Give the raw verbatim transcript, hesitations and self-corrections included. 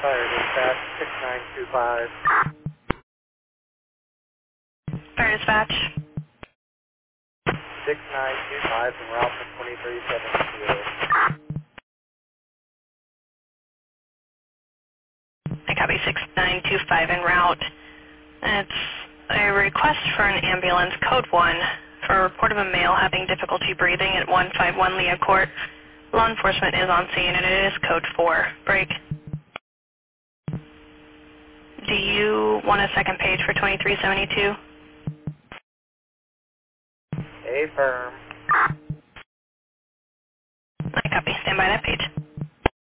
Fire dispatch six nine two five. Fire dispatch. six nine two five and route for twenty-three seventy-two. I copy six nine two five en route. It's a request for an ambulance, code one, for a report of a male having difficulty breathing at one five one Leah Court. Law enforcement is on scene and it is code four. Break. Do you want a second page for twenty-three seventy-two? A firm. I copy. Stand by that page.